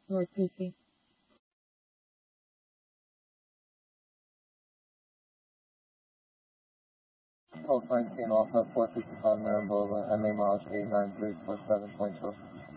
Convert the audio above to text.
North PC. Code 19 Alpha 455 Marin Boulevard, MA mileage 89347.2.